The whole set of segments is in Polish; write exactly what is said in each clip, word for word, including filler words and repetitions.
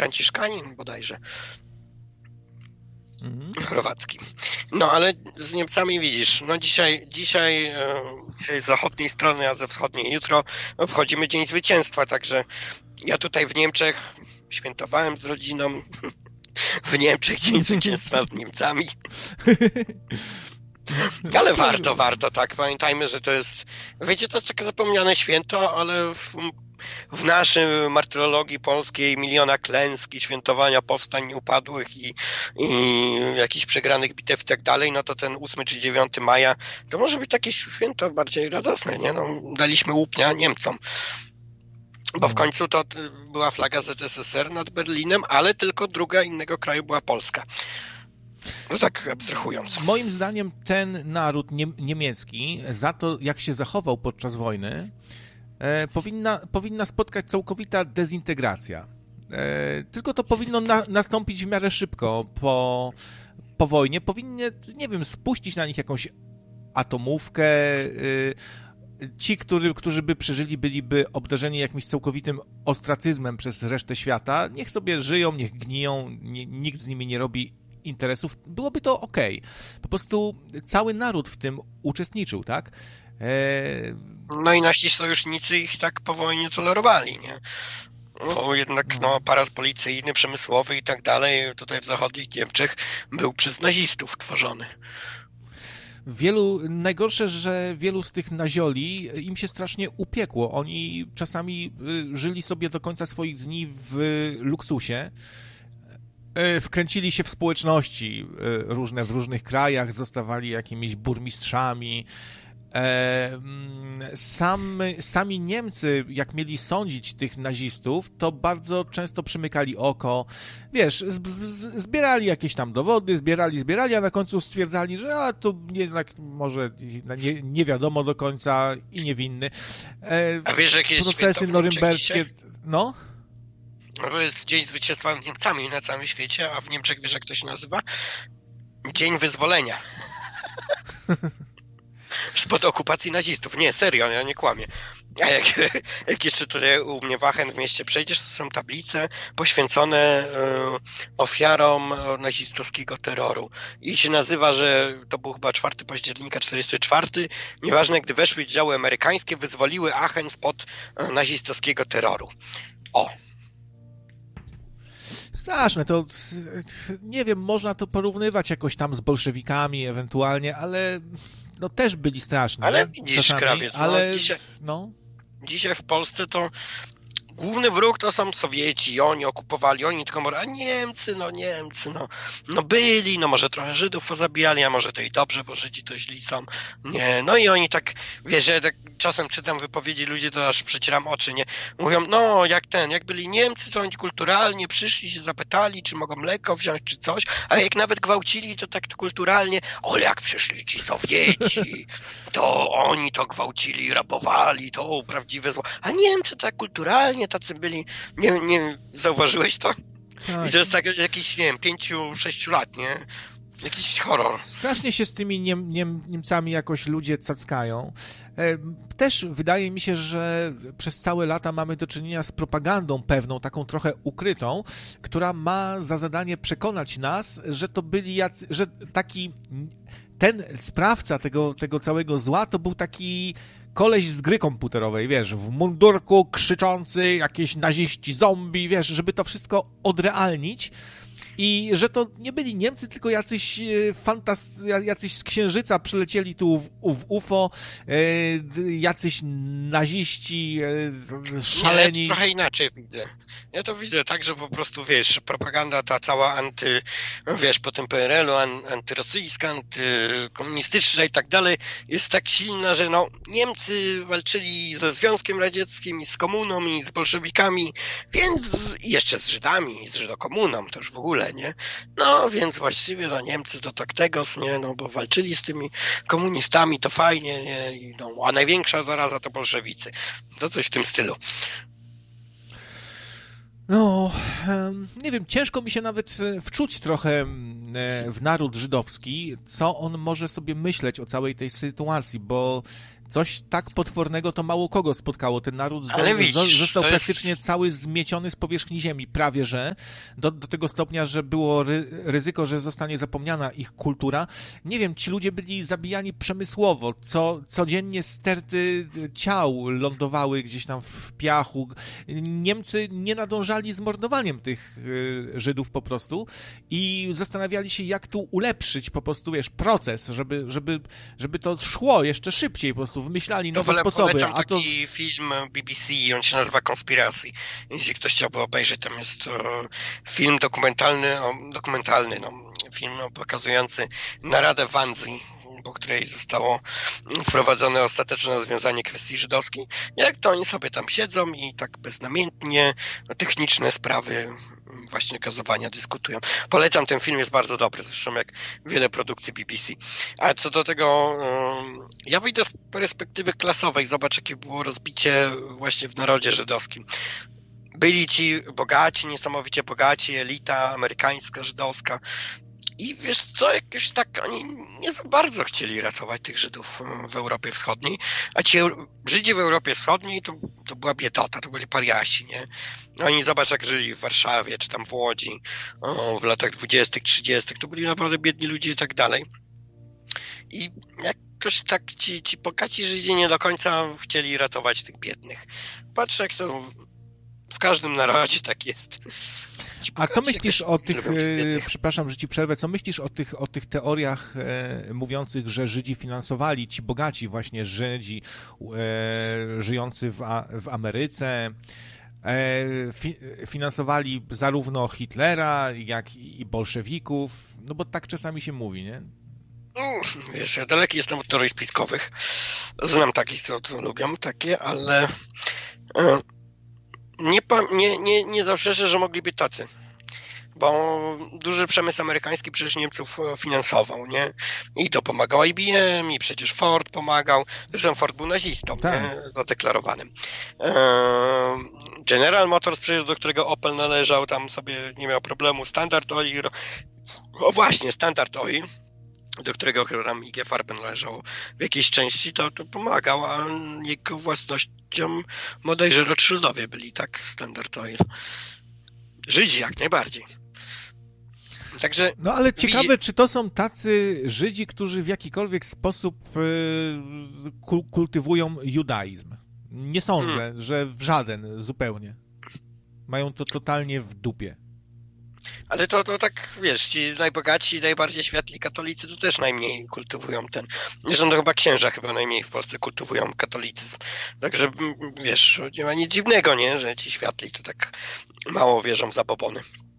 franciszkanin bodajże. Chorwacki. No ale z Niemcami widzisz, no dzisiaj, dzisiaj, e, dzisiaj z zachodniej strony, a ze wschodniej jutro obchodzimy Dzień Zwycięstwa, także ja tutaj w Niemczech świętowałem z rodziną w Niemczech Dzień Zwycięstwa z Niemcami. Ale warto, warto, tak. Pamiętajmy, że to jest, wiecie, to jest takie zapomniane święto, ale w, w naszej martyrologii polskiej miliona klęsk i świętowania powstań upadłych i, i jakichś przegranych bitew i tak dalej, no to ten ósmego czy dziewiątego maja to może być takie święto bardziej radosne, nie? No, daliśmy łupnia Niemcom. Bo w końcu to była flaga Z S S R nad Berlinem, ale tylko druga innego kraju była Polska. No tak abstrahując. Moim zdaniem ten naród nie- niemiecki za to, jak się zachował podczas wojny, e, powinna, powinna spotkać całkowita dezintegracja. E, tylko to powinno na- nastąpić w miarę szybko po, po wojnie. Powinny, nie wiem, spuścić na nich jakąś atomówkę. E, ci, którzy, którzy by przeżyli, byliby obdarzeni jakimś całkowitym ostracyzmem przez resztę świata. Niech sobie żyją, niech gniją, nie, nikt z nimi nie robi interesów, byłoby to okej. Po prostu cały naród w tym uczestniczył, tak? Eee... No i nasi sojusznicy ich tak po wojnie tolerowali, nie? No jednak no, aparat policyjny, przemysłowy i tak dalej tutaj w zachodnich Niemczech był przez nazistów tworzony. Wielu, najgorsze, że wielu z tych nazioli im się strasznie upiekło. Oni czasami żyli sobie do końca swoich dni w luksusie, wkręcili się w społeczności różne w różnych krajach, zostawali jakimiś burmistrzami. Sam, sami Niemcy, jak mieli sądzić tych nazistów, to bardzo często przymykali oko. Wiesz, z, z, zbierali jakieś tam dowody, zbierali, zbierali, a na końcu stwierdzali, że a to jednak może nie, nie wiadomo do końca i niewinny. A wiesz, jakie jest procesy norymberskie, no? To jest Dzień Zwycięstwa nad Niemcami na całym świecie, a w Niemczech wiesz, jak to się nazywa? Dzień Wyzwolenia. Spod okupacji nazistów. Nie, serio, ja nie kłamię. A jak, jak jeszcze tutaj u mnie w Aachen w mieście przejdziesz, to są tablice poświęcone y, ofiarom nazistowskiego terroru. I się nazywa, że to był chyba czwartego października czterdziestego czwartego. Nieważne, gdy weszły działy amerykańskie, wyzwoliły Aachen spod y, nazistowskiego terroru. O! Straszne, to nie wiem, można to porównywać jakoś tam z bolszewikami ewentualnie, ale no też byli straszni. Ale widzisz, krawiec, ale no, dzisiaj, no. dzisiaj w Polsce to główny wróg to są Sowieci, oni okupowali, oni tylko mówią, a Niemcy, no Niemcy, no, no byli, no może trochę Żydów pozabijali, a może to i dobrze, bo Żydzi to źli są, nie, no i oni tak, wiesz, ja tak czasem czytam wypowiedzi ludzi, to aż przecieram oczy, nie, mówią, no jak ten, jak byli Niemcy, to oni kulturalnie przyszli, się zapytali, czy mogą mleko wziąć, czy coś, ale jak nawet gwałcili, to tak to kulturalnie, o jak przyszli ci Sowieci, to oni to gwałcili, rabowali, to prawdziwe zło, a Niemcy tak kulturalnie tacy byli, nie, nie zauważyłeś to? Tak. I to jest tak jakiś, nie wiem, pięciu, sześciu lat, nie? Jakiś horror. Strasznie się z tymi Niem, Niem, Niemcami jakoś ludzie cackają. Też wydaje mi się, że przez całe lata mamy do czynienia z propagandą pewną, taką trochę ukrytą, która ma za zadanie przekonać nas, że to byli jacy, że taki ten sprawca tego, tego całego zła to był taki koleś z gry komputerowej, wiesz, w mundurku, krzyczący, jakieś naziści, zombie, wiesz, żeby to wszystko odrealnić i że to nie byli Niemcy, tylko jacyś fantast- jacyś z Księżyca przylecieli tu w, w U F O, jacyś naziści szaleni. Nie, ja to trochę inaczej widzę. Ja to widzę tak, że po prostu, wiesz, propaganda ta cała anty, wiesz, po tym P R L u, an, antyrosyjska, antykomunistyczna i tak dalej, jest tak silna, że no, Niemcy walczyli ze Związkiem Radzieckim i z komuną i z bolszewikami, więc i jeszcze z Żydami, z Żydokomuną, to już w ogóle, nie? No, więc właściwie no, Niemcy to tak tegos, nie? No, bo walczyli z tymi komunistami, to fajnie, nie? I, no, a największa zaraza to bolszewicy. To coś w tym stylu. No, nie wiem, ciężko mi się nawet wczuć trochę w naród żydowski, co on może sobie myśleć o całej tej sytuacji, bo coś tak potwornego to mało kogo spotkało. Ten naród Ale zo- widzisz, został to praktycznie jest... cały zmieciony z powierzchni ziemi, prawie że, do, do tego stopnia, że było ry- ryzyko, że zostanie zapomniana ich kultura. Nie wiem, ci ludzie byli zabijani przemysłowo, co, codziennie sterty ciał lądowały gdzieś tam w piachu. Niemcy nie nadążali z mordowaniem tych y, Żydów po prostu i zastanawiali się, jak tu ulepszyć po prostu, wiesz, proces, żeby, żeby, żeby to szło jeszcze szybciej, po prostu wymyślali nowe to sposoby. Polecam A to... taki film B B C, on się nazywa Konspiracji. Jeśli ktoś chciałby obejrzeć, tam jest e, film dokumentalny, o, dokumentalny, no, film no, pokazujący naradę w Wannsee, po której zostało wprowadzone ostateczne rozwiązanie kwestii żydowskiej. Jak to oni sobie tam siedzą i tak beznamiętnie no, techniczne sprawy właśnie gazowania dyskutują. Polecam, ten film jest bardzo dobry, zresztą jak wiele produkcji B B C. A co do tego, ja wyjdę z perspektywy klasowej, zobacz jakie było rozbicie właśnie w narodzie żydowskim. Byli ci bogaci, niesamowicie bogaci, elita amerykańska, żydowska. I wiesz co, jakoś tak oni nie za bardzo chcieli ratować tych Żydów w Europie Wschodniej, a ci Żydzi w Europie Wschodniej to, to była biedota, to byli pariasi, nie? Oni zobacz jak żyli w Warszawie, czy tam w Łodzi o, w latach dwudziestych, trzydziestych, to byli naprawdę biedni ludzie i tak dalej. I jakoś tak ci, ci bogaci Żydzi nie do końca chcieli ratować tych biednych. Patrz jak to w każdym narodzie tak jest. A co myślisz o tych, e, przepraszam, że ci przerwę, co myślisz o tych, o tych teoriach e, mówiących, że Żydzi finansowali, ci bogaci właśnie Żydzi e, żyjący w, a, w Ameryce, e, fi, finansowali zarówno Hitlera, jak i bolszewików, no bo tak czasami się mówi, nie? No, wiesz, ja daleki jestem od teorii spiskowych. Znam takich, co, co lubią takie, ale e, nie, nie, nie, nie zastrzeżę, że mogli być tacy. Bo duży przemysł amerykański przecież Niemców finansował, nie? I to pomagał I B M, i przecież Ford pomagał. Zresztą Ford był nazistą, tak, nie? Zadeklarowanym. General Motors przecież, do którego Opel należał, tam sobie nie miał problemu. Standard Oil, o właśnie, Standard Oil, do którego tam I G Farben należało w jakiejś części, to, to pomagał, a jego własnością bodajże Rothschildowie byli, tak? Standard Oil. Żydzi jak najbardziej. Także no ale ciekawe, widzi... czy to są tacy Żydzi, którzy w jakikolwiek sposób y, kultywują judaizm. Nie sądzę, hmm. że w żaden zupełnie. Mają to totalnie w dupie. Ale to, to tak, wiesz, ci najbogatsi, najbardziej światli katolicy to też najmniej kultywują ten. Zresztą to chyba księża chyba najmniej w Polsce kultywują katolicyzm. Także, wiesz, nie ma nic dziwnego, nie, że ci światli to tak mało wierzą w zabobony.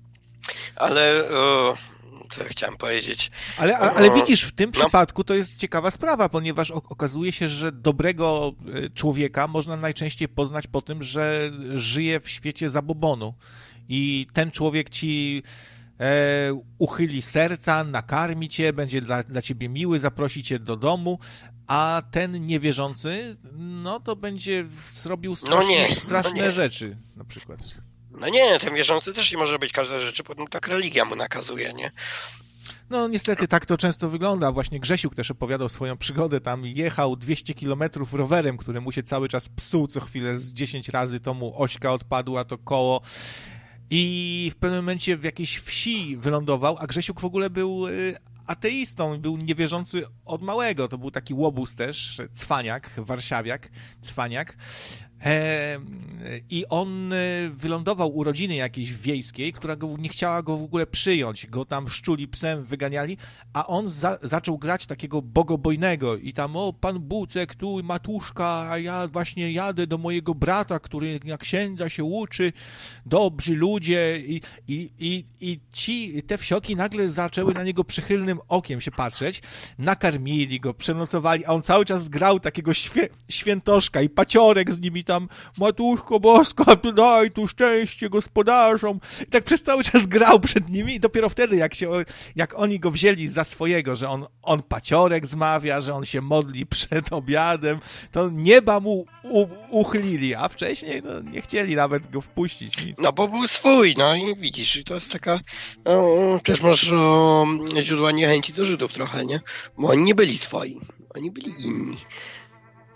Ale, o, co ja chciałem powiedzieć. Ale, ale widzisz, w tym no. przypadku to jest ciekawa sprawa, ponieważ okazuje się, że dobrego człowieka można najczęściej poznać po tym, że żyje w świecie zabobonu. I ten człowiek ci e, uchyli serca, nakarmi cię, będzie dla, dla ciebie miły, zaprosi cię do domu, a ten niewierzący, no to będzie zrobił straszne, no nie, straszne no nie. rzeczy na przykład. No nie, ten wierzący też nie może być każde rzeczy, potem tak religia mu nakazuje, nie? No niestety tak to często wygląda. Właśnie Grzesiuk też opowiadał swoją przygodę. Tam jechał dwieście kilometrów rowerem, który mu się cały czas psuł co chwilę z dziesięć razy, to mu ośka odpadła, to koło. I w pewnym momencie w jakiejś wsi wylądował, a Grzesiuk w ogóle był ateistą, był niewierzący od małego. To był taki łobuz też, cwaniak, warszawiak, cwaniak. E, I on wylądował u rodziny jakiejś wiejskiej, która go, nie chciała go w ogóle przyjąć, go tam szczuli psem, wyganiali, a on za, zaczął grać takiego bogobojnego i tam, o, pan Bucek, tu matuszka, a ja właśnie jadę do mojego brata, który na księdza się uczy, dobrzy ludzie i, i, i, i ci, te wsioki nagle zaczęły na niego przychylnym okiem się patrzeć, nakarmili go, przenocowali, a on cały czas grał takiego świe, świętoszka i paciorek z nimi tam, Matuszko Boska, tu daj tu szczęście gospodarzom. I tak przez cały czas grał przed nimi i dopiero wtedy, jak się, jak oni go wzięli za swojego, że on, on paciorek zmawia, że on się modli przed obiadem, to nieba mu u, uchylili, a wcześniej no, nie chcieli nawet go wpuścić. Nic. No bo był swój, no i widzisz, i to jest taka, no, też masz o, źródła niechęci do Żydów trochę, nie? Bo oni nie byli swoi, oni byli inni.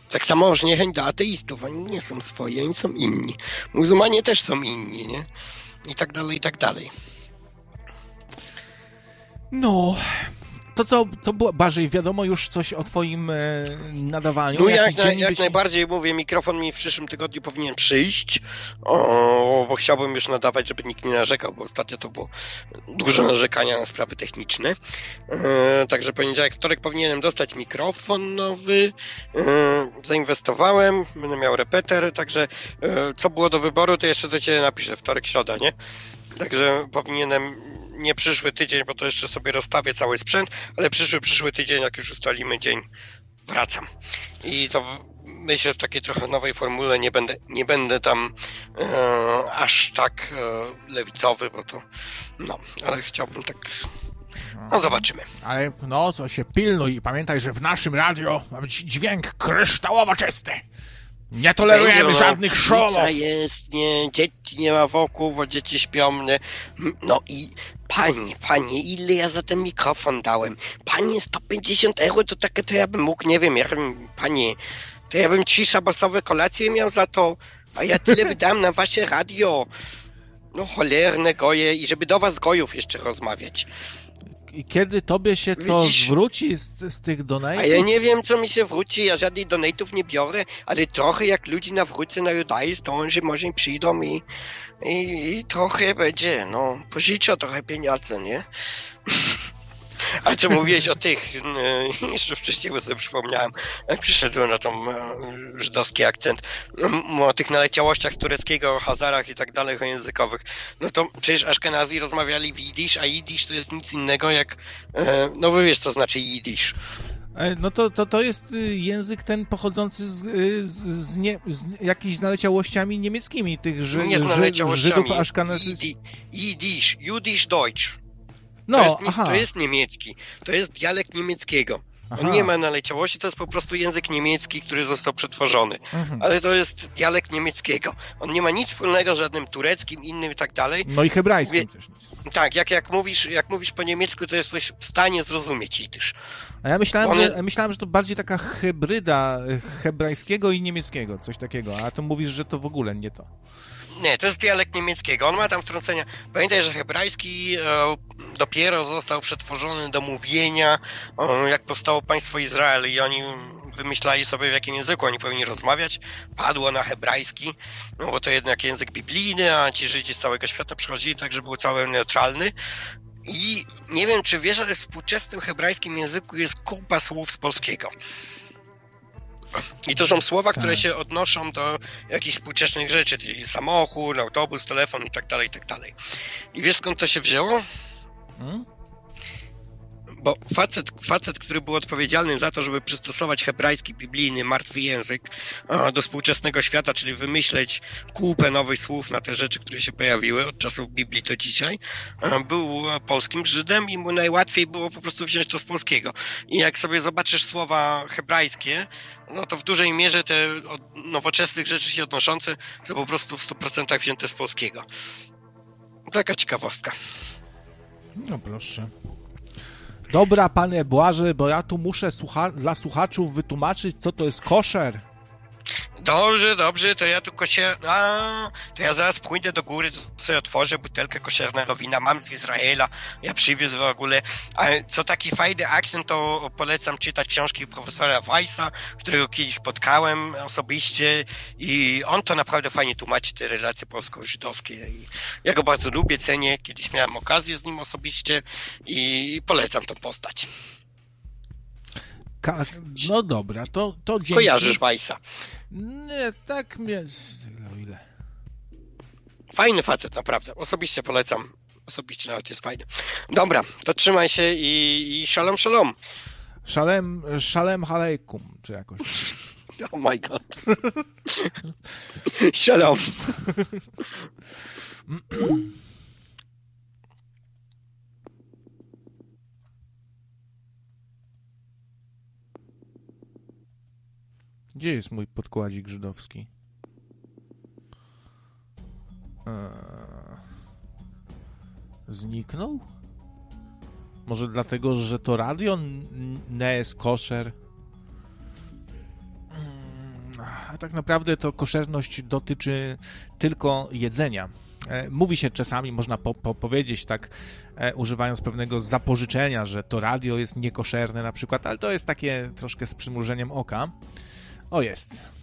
Tak samo już niechęć do ateistów, oni nie są swoi, oni są inni. Muzułmanie też są inni, nie? I tak dalej, i tak dalej. No, to co, to było, Błażej, wiadomo już coś o twoim e, nadawaniu? No jak, na, jak byś... najbardziej, mówię, mikrofon mi w przyszłym tygodniu powinien przyjść, o, bo chciałbym już nadawać, żeby nikt nie narzekał, bo ostatnio to było dużo narzekania na sprawy techniczne. E, także poniedziałek, wtorek powinienem dostać mikrofon nowy, e, zainwestowałem, będę miał repeter, także e, co było do wyboru, to jeszcze do ciebie napiszę, wtorek, środa, nie? Także powinienem nie przyszły tydzień, bo to jeszcze sobie rozstawię cały sprzęt, ale przyszły, przyszły tydzień, jak już ustalimy dzień, wracam. I to myślę, że w takiej trochę nowej formule nie będę, nie będę tam e, aż tak e, lewicowy, bo to, no, ale chciałbym tak, no zobaczymy. Ale no, co się pilnuj i pamiętaj, że w naszym radio ma być dźwięk kryształowo czysty. Nie tolerujemy Będzie, żadnych no, szumów. jest, nie, dzieci nie ma wokół, bo dzieci śpią, nie. No i panie, panie, ile ja za ten mikrofon dałem? Panie, sto pięćdziesiąt euro to takie, to ja bym mógł, nie wiem, ja bym, panie, to ja bym trzy szabasowe kolacje miał za to, a ja tyle wydałem na wasze radio. No cholerne goje i żeby do was gojów jeszcze rozmawiać. I kiedy tobie się to Widzisz? zwróci z, z tych donate'ów? A ja nie wiem, co mi się wróci, ja żadnych donate'ów nie biorę, ale trochę jak ludzi nawrócę na Judaizm, to oni może przyjdą i, i, i trochę będzie, no, pożyczę trochę pieniędzy, nie? A co mówiłeś o tych, e, jeszcze wcześniej bo sobie przypomniałem, jak przyszedłem na tą e, żydowski akcent, m, o tych naleciałościach z tureckiego, o Hazarach i tak dalej, o językowych, no to przecież Aszkenazi rozmawiali w jidysz, a jidysz to jest nic innego jak, e, no wy wiesz co znaczy jidysz. No to, to, to jest język ten pochodzący z, z, z, nie, z jakichś z naleciałościami niemieckimi, tych ży, nie z naleciałościami. Żydów Aszkenazów. Jidysz, Jüdisch Deutsch. No, to, jest, aha. to jest niemiecki, to jest dialekt niemieckiego. Aha. On nie ma naleciałości, to jest po prostu język niemiecki, który został przetworzony. Mhm. Ale to jest dialekt niemieckiego. On nie ma nic wspólnego z żadnym tureckim, innym i tak dalej. No i hebrajskim Wie, też nic. Tak, jak, jak, mówisz, jak mówisz po niemiecku, to jesteś w stanie zrozumieć jidysz. A ja myślałem, One... że, myślałem, że to bardziej taka hybryda hebrajskiego i niemieckiego, coś takiego, a to mówisz, że to w ogóle nie to. Nie, to jest dialekt niemieckiego. On ma tam wtrącenia. Pamiętaj, że hebrajski e, dopiero został przetworzony do mówienia, e, jak powstało państwo Izrael i oni wymyślali sobie, w jakim języku oni powinni rozmawiać. Padło na hebrajski, no bo to jednak język biblijny, a ci Żydzi z całego świata przychodzili tak, żeby był cały neutralny. I nie wiem, czy wiesz, ale w współczesnym hebrajskim języku jest kupa słów z polskiego. I to są słowa, które tak. się odnoszą do jakichś współczesnych rzeczy, czyli samochód, autobus, telefon i tak dalej, i tak dalej. I wiesz, skąd to się wzięło? Hmm? Bo facet, facet, który był odpowiedzialny za to, żeby przystosować hebrajski, biblijny, martwy język do współczesnego świata, czyli wymyśleć kupę nowych słów na te rzeczy, które się pojawiły od czasów Biblii do dzisiaj, był polskim Żydem i mu najłatwiej było po prostu wziąć to z polskiego. I jak sobie zobaczysz słowa hebrajskie, no to w dużej mierze te od nowoczesnych rzeczy się odnoszące to po prostu w stu procentach wzięte z polskiego. Taka ciekawostka. No proszę. Dobra, panie Błażej, bo ja tu muszę słucha- dla słuchaczów wytłumaczyć, co to jest koszer. Dobrze, dobrze, to ja tu kosie... A, to ja zaraz pójdę do góry, to sobie otworzę butelkę koszernego wina, mam z Izraela, ja przywiózł w ogóle. A co taki fajny akcent, to polecam czytać książki profesora Weissa, którego kiedyś spotkałem osobiście i on to naprawdę fajnie tłumaczy te relacje polsko-żydowskie. I ja go bardzo lubię, cenię, kiedyś miałem okazję z nim osobiście i polecam tą postać. Ka- no dobra, to, to dzięki. Kojarzysz Weissa? Nie, tak mnie... O ile? Fajny facet, naprawdę. Osobiście polecam. Osobiście nawet jest fajny. Dobra, to trzymaj się i, i shalom, shalom. Szalem, szalem haleikum, czy jakoś. Oh my god. Shalom. Gdzie jest mój podkładzik żydowski? Eee... Zniknął? Może dlatego, że to radio n- nie jest koszer? a tak naprawdę to koszerność dotyczy tylko jedzenia. Mówi się czasami, można po, po powiedzieć tak, używając pewnego zapożyczenia, że to radio jest niekoszerne na przykład, ale to jest takie troszkę z przymrużeniem oka. O, jest.